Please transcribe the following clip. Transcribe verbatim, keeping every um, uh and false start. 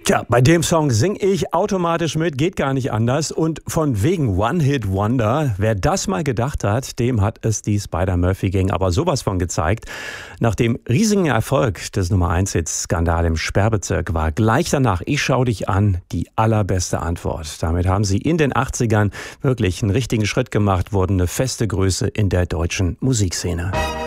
Tja, bei dem Song sing ich automatisch mit, geht gar nicht anders. Und von wegen One-Hit-Wonder, wer das mal gedacht hat, dem hat es die Spider-Murphy-Gang aber sowas von gezeigt. Nach dem riesigen Erfolg des Nummer eins Hits Skandal im Sperrbezirk war gleich danach Ich schau dich an die allerbeste Antwort. Damit haben sie in den achtzigern wirklich einen richtigen Schritt gemacht, wurden eine feste Größe in der deutschen Musikszene.